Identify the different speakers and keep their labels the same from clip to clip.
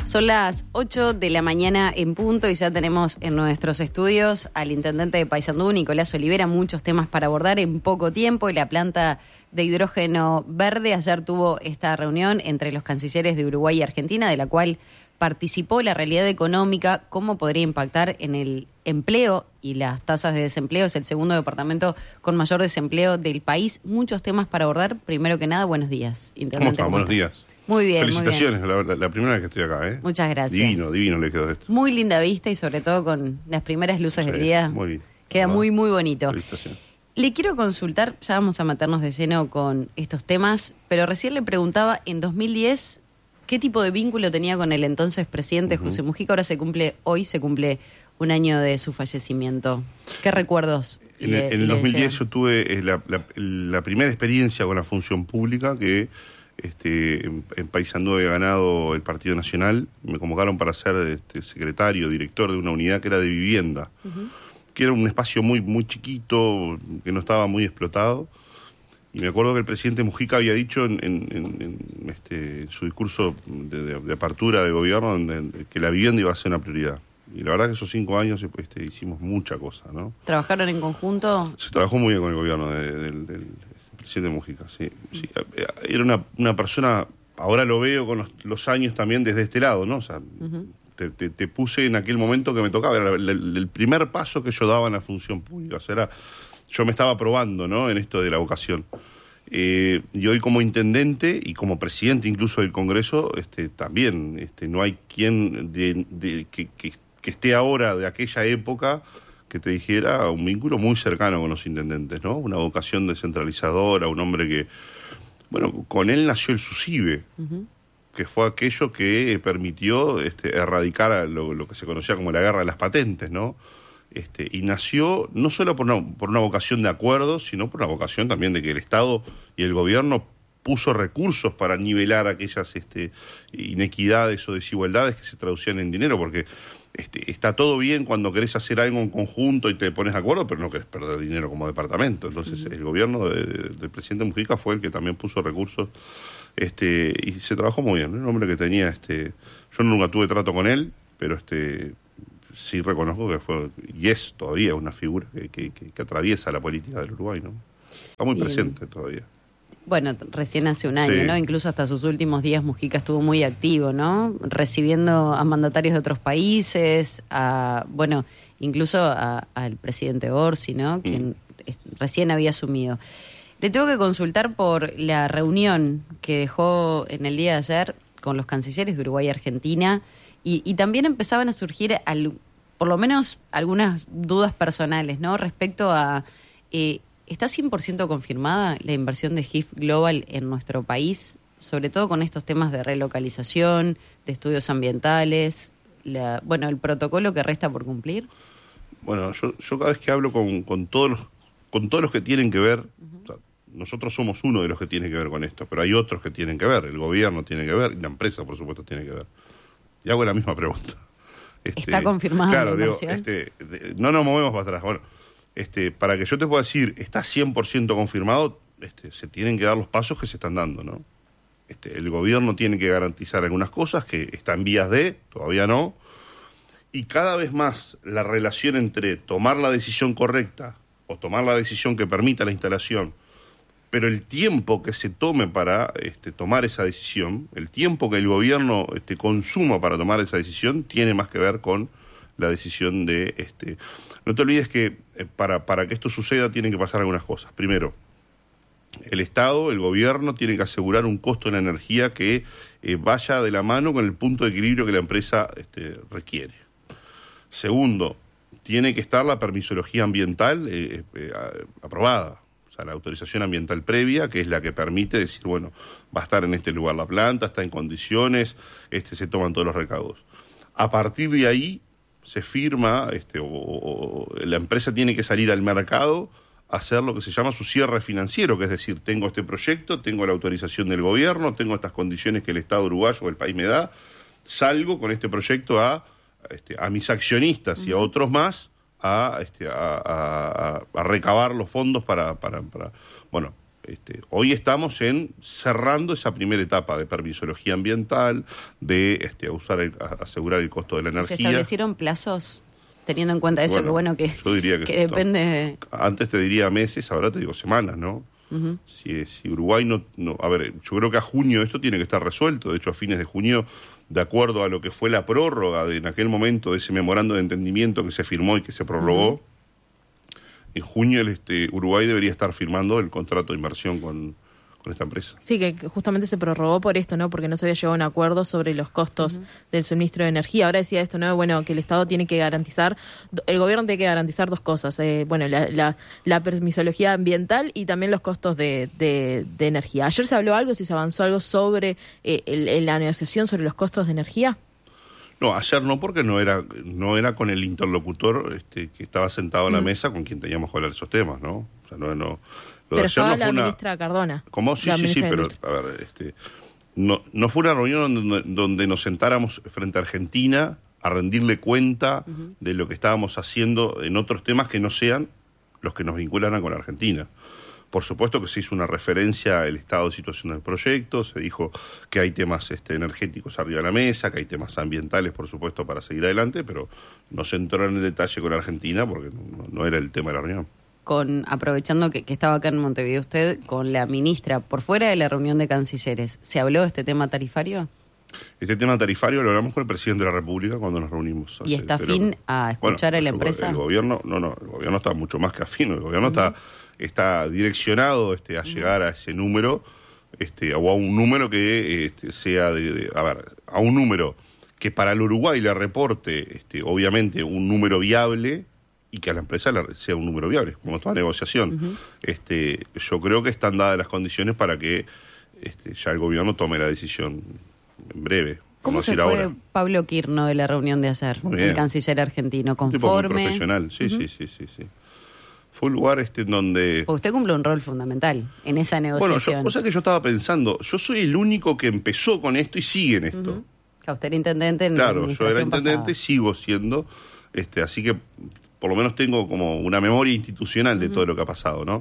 Speaker 1: Son las 8 de la mañana en punto y ya tenemos en nuestros estudios al intendente de Paysandú, Nicolás Olivera, muchos temas para abordar en poco tiempo. La planta de hidrógeno verde ayer tuvo esta reunión entre los cancilleres de Uruguay y Argentina, de la cual participó la realidad económica, cómo podría impactar en el empleo y las tasas de desempleo. Es el segundo departamento con mayor desempleo del país. Muchos temas para abordar. Primero que nada, buenos días, intendente.
Speaker 2: ¿Cómo está? Buenos días.
Speaker 1: Muy bien,
Speaker 2: felicitaciones,
Speaker 1: muy bien.
Speaker 2: La primera vez que estoy acá, ¿eh?
Speaker 1: Muchas gracias.
Speaker 2: Divino le quedó esto.
Speaker 1: Muy linda vista y sobre todo con las primeras luces del día.
Speaker 2: Muy bien.
Speaker 1: Queda muy bonito.
Speaker 2: Felicitaciones.
Speaker 1: Le quiero consultar, ya vamos a meternos de lleno con estos temas, pero recién le preguntaba, en 2010, ¿qué tipo de vínculo tenía con el entonces presidente José Mujica? Ahora hoy se cumple un año de su fallecimiento. ¿Qué recuerdos?
Speaker 2: En el 2010 yo tuve la primera experiencia con la función pública que en Paysandú había ganado el Partido Nacional. Me convocaron para ser secretario, director de una unidad que era de vivienda, que era un espacio muy chiquito, que no estaba muy explotado. Y me acuerdo que el presidente Mujica había dicho en su discurso de apertura de gobierno que la vivienda iba a ser una prioridad. Y la verdad que esos 5 años hicimos mucha cosa, ¿no?
Speaker 1: ¿Trabajaron en conjunto?
Speaker 2: Se trabajó muy bien con el gobierno del presidente Mujica, sí. Era una persona, ahora lo veo con los años también desde este lado, ¿no? O sea, te puse en aquel momento que me tocaba, era el primer paso que yo daba en la función pública, o sea, yo me estaba probando, ¿no?, en esto de la vocación. Y hoy como intendente y como presidente incluso del Congreso, también no hay quien que esté ahora de aquella época que te dijera un vínculo muy cercano con los intendentes, ¿no? Una vocación descentralizadora, un hombre que, bueno, con él nació el SUSIBE, que fue aquello que permitió erradicar lo que se conocía como la guerra de las patentes, ¿no? Y nació no solo por una vocación de acuerdo, sino por una vocación también de que el Estado y el gobierno puso recursos para nivelar aquellas inequidades o desigualdades que se traducían en dinero, porque está todo bien cuando querés hacer algo en conjunto y te pones de acuerdo, pero no querés perder dinero como departamento. Entonces el gobierno del presidente Mujica fue el que también puso recursos, y se trabajó muy bien, ¿no? Un hombre que tenía, yo nunca tuve trato con él, pero sí reconozco que fue y es todavía una figura que atraviesa la política del Uruguay, ¿no? Está muy presente todavía. Bueno,
Speaker 1: recién hace un año, sí, ¿no? Incluso hasta sus últimos días Mujica estuvo muy activo, ¿no? Recibiendo a mandatarios de otros países, incluso al presidente Orsi, ¿no? Quien recién había asumido. Le tengo que consultar por la reunión que dejó en el día de ayer con los cancilleres de Uruguay y Argentina, y también empezaban a surgir por lo menos algunas dudas personales, ¿no? Respecto a... ¿Está 100% confirmada la inversión de HIF Global en nuestro país? Sobre todo con estos temas de relocalización, de estudios ambientales, el protocolo que resta por cumplir.
Speaker 2: Bueno, yo cada vez que hablo con todos los que tienen que ver, o sea, nosotros somos uno de los que tiene que ver con esto, pero hay otros que tienen que ver, el gobierno tiene que ver y la empresa, por supuesto, tiene que ver. Y hago la misma pregunta.
Speaker 1: ¿Está confirmada la inversión?
Speaker 2: No nos movemos para atrás. Bueno, para que yo te pueda decir, está 100% confirmado, se tienen que dar los pasos que se están dando, ¿no? El gobierno tiene que garantizar algunas cosas que están en vías todavía no, y cada vez más la relación entre tomar la decisión correcta o tomar la decisión que permita la instalación, pero el tiempo que se tome para tomar esa decisión, el tiempo que el gobierno consuma para tomar esa decisión, tiene más que ver con la decisión de... No te olvides que para que esto suceda tienen que pasar algunas cosas. Primero, el Estado, el gobierno, tiene que asegurar un costo de la energía que vaya de la mano con el punto de equilibrio que la empresa requiere. Segundo, tiene que estar la permisología ambiental aprobada. O sea, la autorización ambiental previa, que es la que permite decir, bueno, va a estar en este lugar la planta, está en condiciones, se toman todos los recaudos. A partir de ahí se firma, o la empresa tiene que salir al mercado a hacer lo que se llama su cierre financiero, que es decir, tengo este proyecto, tengo la autorización del gobierno, tengo estas condiciones que el Estado uruguayo o el país me da, salgo con este proyecto a mis accionistas y a otros más a recabar los fondos para Hoy estamos cerrando esa primera etapa de permisología ambiental, de asegurar el costo de la energía.
Speaker 1: ¿Se establecieron plazos teniendo en cuenta eso? Que
Speaker 2: yo diría que
Speaker 1: depende...
Speaker 2: Antes te diría meses, ahora te digo semanas, ¿no? Uh-huh. Si Uruguay no... A ver, yo creo que a junio esto tiene que estar resuelto. De hecho, a fines de junio, de acuerdo a lo que fue la prórroga en aquel momento de ese memorando de entendimiento que se firmó y que se prorrogó, uh-huh, en junio Uruguay debería estar firmando el contrato de inversión con esta empresa.
Speaker 3: Sí, que justamente se prorrogó por esto, ¿no? Porque no se había llegado a un acuerdo sobre los costos, uh-huh, del suministro de energía. Ahora decía esto, ¿no? Bueno, que el Estado tiene que garantizar, el gobierno tiene que garantizar dos cosas. La permisología ambiental y también los costos de energía. Ayer se habló algo, si se avanzó algo sobre la negociación sobre los costos de energía.
Speaker 2: No, ayer no, porque no era con el interlocutor que estaba sentado a la mesa con quien teníamos que hablar de esos temas, ¿no? O sea, no.
Speaker 3: Pero estaba la ministra Cardona.
Speaker 2: ¿Cómo? Sí, pero a ver, no fue una reunión donde nos sentáramos frente a Argentina a rendirle cuenta, uh-huh, de lo que estábamos haciendo en otros temas que no sean los que nos vincularan con Argentina. Por supuesto que se hizo una referencia al estado de situación del proyecto, se dijo que hay temas energéticos arriba de la mesa, que hay temas ambientales, por supuesto, para seguir adelante, pero no se entró en el detalle con Argentina porque no era el tema de la reunión.
Speaker 1: Aprovechando que estaba acá en Montevideo usted, con la ministra, por fuera de la reunión de cancilleres, ¿se habló de este tema tarifario?
Speaker 2: Este tema tarifario lo hablamos con el presidente de la República cuando nos reunimos.
Speaker 1: ¿Y está afín a escuchar a la empresa?
Speaker 2: El gobierno está mucho más que afín, el gobierno, uh-huh, está direccionado a llegar a ese número, o a un número que sea a un número que para el Uruguay le reporte, obviamente, un número viable, y que a la empresa sea un número viable, como toda negociación. Uh-huh. Yo creo que están dadas las condiciones para que ya el gobierno tome la decisión en breve.
Speaker 1: ¿Cómo se fue ahora Pablo Quirno de la reunión de ayer, el canciller argentino? ¿Conforme?
Speaker 2: Muy profesional, sí, uh-huh, sí. Fue un lugar en donde...
Speaker 1: Usted cumple un rol fundamental en esa negociación.
Speaker 2: Bueno, cosa que yo estaba pensando, yo soy el único que empezó con esto y sigue en esto.
Speaker 1: Uh-huh. Usted era intendente en
Speaker 2: Claro, yo era intendente y sigo siendo, así que por lo menos tengo como una memoria institucional de, uh-huh, todo lo que ha pasado, ¿no?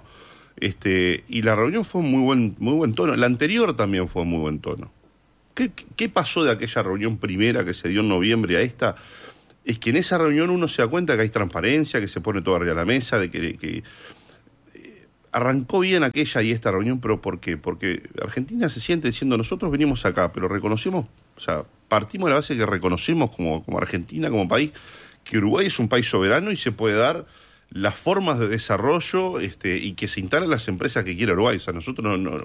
Speaker 2: Y la reunión fue muy buen tono. La anterior también fue muy buen tono. ¿Qué pasó de aquella reunión primera que se dio en noviembre a esta? Es que en esa reunión uno se da cuenta que hay transparencia, que se pone todo arriba de la mesa, de que arrancó bien aquella y esta reunión, pero ¿por qué? Porque Argentina se siente diciendo, nosotros venimos acá, pero reconocemos, o sea, partimos de la base que reconocemos como Argentina, como país, que Uruguay es un país soberano y se puede dar las formas de desarrollo y que se instalen las empresas que quiera Uruguay. O sea, nosotros